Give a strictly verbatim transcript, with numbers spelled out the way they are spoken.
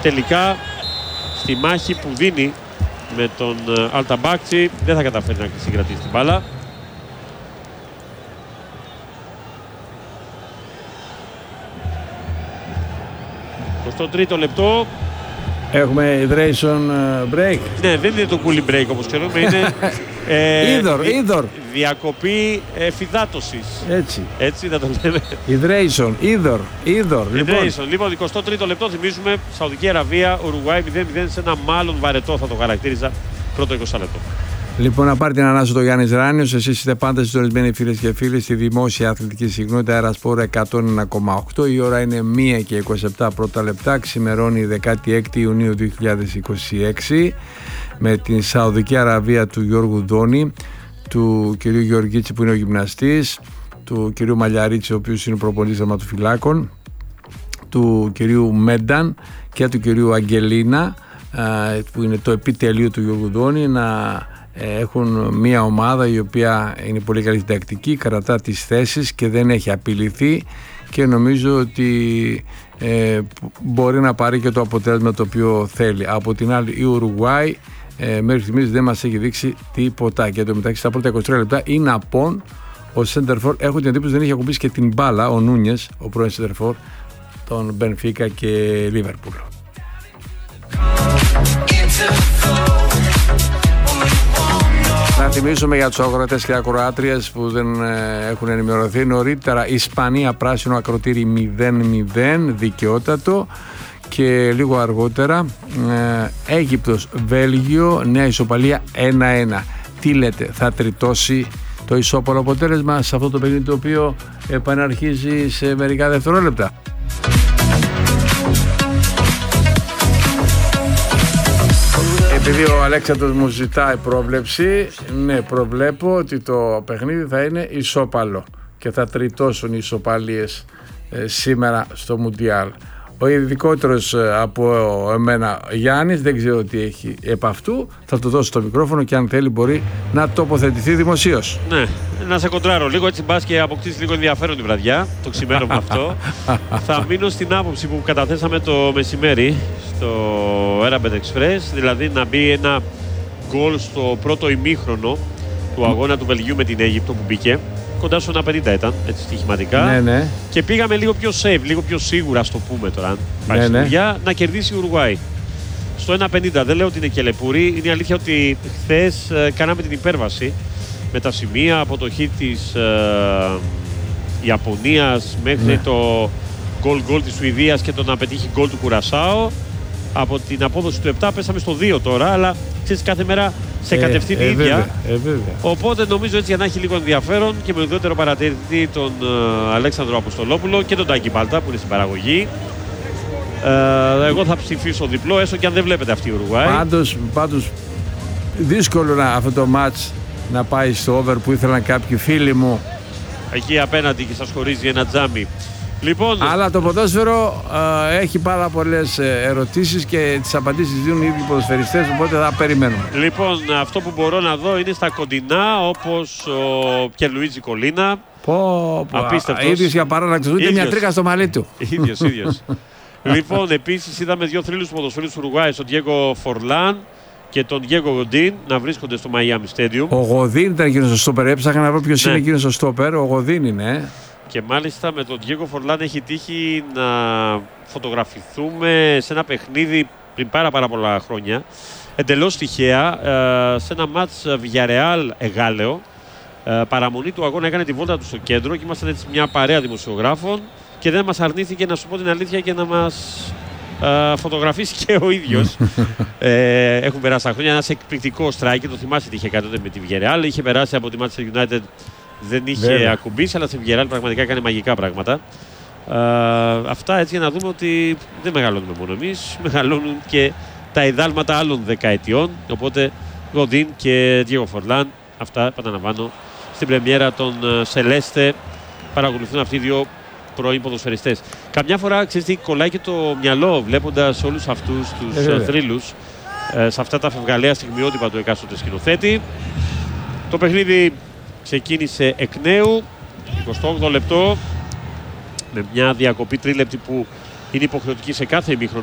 τελικά στη μάχη που δίνει με τον Αλταμπάκτσι δεν θα καταφέρει να συγκρατήσει την μπάλα. Στο τρίτο λεπτό έχουμε hydration break. Ναι, δεν είναι το cooling break όπως ξέρουμε, είναι ε, είδωρ, δι, είδωρ. διακοπή ε, φυδάτωσης. Έτσι. Έτσι να το λέμε. Hydration, είδωρ, είδωρ. Λοιπόν, λοιπόν εικοστό τρίτο λεπτό, θυμίζουμε, Σαουδική Αραβία, Ουρουγουάη μηδέν μηδέν σε ένα μάλλον βαρετό θα το χαρακτήριζα πρώτο είκοσι λεπτό. Λοιπόν, να πάρει την ανάσα το Γιάννης Ράνιος. Εσείς είστε πάντα συντονισμένοι, φίλες και φίλοι, στη δημόσια αθλητική συχνότητα Αερασπόρα εκατόν ένα κόμμα οκτώ. Η ώρα είναι μία και είκοσι επτά πρώτα λεπτά. Ξημερώνει δεκάτη έκτη Ιουνίου δύο χιλιάδες είκοσι έξι με την Σαουδική Αραβία του Γιώργου Δόνη, του κυρίου Γεωργίτση που είναι ο γυμναστής, του κυρίου Μαλιαρίτση ο οποίος είναι προπονητής δραματοφυλάκων, του κυρίου Μένταν και του κυρίου Αγγελίνα που είναι το επιτελείο του Γιώργου Δόνη, να έχουν μια ομάδα η οποία είναι πολύ καλή στην τακτική, κρατά τις θέσεις και δεν έχει απειληθεί και νομίζω ότι ε, μπορεί να πάρει και το αποτέλεσμα το οποίο θέλει. Από την άλλη η Ουρουγουάη ε, μέχρι στιγμής δεν μας έχει δείξει τίποτα και το μεταξύ στα πρώτα είκοσι τρία λεπτά είναι απόν ο Σέντερφορ. Έχω την εντύπωση δεν έχει ακουμπήσει και την μπάλα ο Νούνιες, ο πρώην Σέντερφορ των Μπενφίκα και Λίβερπουλ. Να θυμίσουμε για τους ακροατές και ακροάτριες που δεν ε, έχουν ενημερωθεί νωρίτερα, Ισπανία πράσινο ακροτήρι μηδέν μηδέν δικαιότατο και λίγο αργότερα ε, Αίγυπτος Βέλγιο νέα ισοπαλία ένα ένα. Τι λέτε, θα τριτώσει το ισόπαλο αποτέλεσμα σε αυτό το παιχνίδι το οποίο επαναρχίζει σε μερικά δευτερόλεπτα? Επειδή ο Αλέξανδρος μου ζητάει πρόβλεψη, ναι, προβλέπω ότι το παιχνίδι θα είναι ισόπαλο και θα τριτώσουν οι ισοπαλίες ε, σήμερα στο Μουντιάλ. Ο ειδικότερος ε, από εμένα Γιάννης, δεν ξέρω τι έχει επ' αυτού, θα του δώσω το μικρόφωνο και αν θέλει μπορεί να τοποθετηθεί δημοσίως. Ναι, να σε κοντράρω λίγο, έτσι μπας και αποκτήσει λίγο ενδιαφέρον τη βραδιά, το ξημέρωμα αυτό. Θα μείνω στην άποψη που καταθέσαμε το μεσημέρι στο Arabet Express, δηλαδή να μπει ένα γκολ στο πρώτο ημίχρονο του αγώνα του Βελγίου με την Αίγυπτο που μπήκε. Κοντά στο ένα πενήντα ήταν, έτσι στοιχηματικά. Ναι, ναι. Και πήγαμε λίγο πιο safe, λίγο πιο σίγουρα, ας το πούμε τώρα, αν πάει ναι, ναι. για να κερδίσει η Ουρουγουάη. Στο ένα πενήντα, δεν λέω ότι είναι κελεπούρη, είναι η αλήθεια ότι χθες ε, κάναμε την υπέρβαση με τα σημεία από το χ της ε, Ιαπωνίας μέχρι ναι. το γκολ γκολ της Σουηδίας και το να πετύχει γκολ του Κουρασάο. Από την απόδοση του επτά πέσαμε στο δύο τώρα, αλλά ξέρεις κάθε μέρα σε κατευθύνει η ε, ίδια. Ε, ε, Οπότε νομίζω έτσι για να έχει λίγο ενδιαφέρον και με ουδέτερο παρατηρητή τον uh, Αλέξανδρο Αποστολόπουλο και τον Τάκη Μπάλτα που είναι στην παραγωγή. Uh, εγώ θα ψηφίσω διπλό, έστω και αν δεν βλέπετε αυτή η Ουρουγουάη. Πάντως, πάντως δύσκολο να, αυτό το μάτς να πάει στο over που ήθελαν κάποιοι φίλοι μου. Εκεί απέναντι και σας χωρίζει ένα τζάμι. Λοιπόν, αλλά το ποδόσφαιρο ε, έχει πάρα πολλές ερωτήσεις και τις απαντήσεις δίνουν οι ίδιοι ποδοσφαιριστές, οπότε θα περιμένουμε. Λοιπόν, αυτό που μπορώ να δω είναι στα κοντινά, όπως ο Πιερλουίτζι Κολίνα. Πω, πω, απίστευτος. Ίδιος για παράδοξο, ούτε μια τρίκα στο μαλλί του. Ίδιος, ίδιος. Λοιπόν, επίσης είδαμε δύο θρύλους ποδοσφαίρους του Ουρουγουάη, τον Διέγκο Φορλάν και τον Διέγκο Γοντίν να βρίσκονται στο Miami Stadium. Ο Γοντίν ήταν εκείνος ο στόπερ, έψαχνα να βρω ποιος ναι. είναι εκείνος ο στόπερ, ο Γοντίν είναι. Και μάλιστα με τον Διέγκο Φορλάν έχει τύχει να φωτογραφηθούμε σε ένα παιχνίδι πριν πάρα πάρα πολλά χρόνια. Εντελώς τυχαία, σε ένα μάτς Villarreal Εγάλεο. Παραμονή του αγώνα έκανε τη βόλτα του στο κέντρο και ήμασταν έτσι μια παρέα δημοσιογράφων και δεν μας αρνήθηκε, να σου πω την αλήθεια, και να μας φωτογραφίσει και ο ίδιος. ε, έχουν περάσει τα χρόνια, ένας εκπληκτικός striker, το θυμάσαι τι είχε κάνει τότε με τη Villarreal, είχε περάσει από τη Manchester United. Δεν είχε Βέβαια. ακουμπήσει, αλλά σε Villarreal πραγματικά έκανε μαγικά πράγματα. Ε, αυτά έτσι για να δούμε ότι δεν μεγαλώνουμε μόνο εμείς, μεγαλώνουν και τα εδάλματα άλλων δεκαετιών. Οπότε Γοντίν και Διέγκο Φορλάν, αυτά επαναλαμβάνω, στην πρεμιέρα των Σελέστε παρακολουθούν αυτοί οι δύο πρώην ποδοσφαιριστές. Καμιά φορά ξέρεις τι, κολλάει και το μυαλό βλέποντας όλους αυτούς τους ε, θρύλους ε, σε αυτά τα φευγαλαία στιγμιότυπα του εκάστοτε σκηνοθέτη. Το παιχνίδι ξεκίνησε εκ νέου, εικοστό όγδοο λεπτό, με μια διακοπή τρίλεπτη που είναι υποχρεωτική σε κάθε ημίχρονο.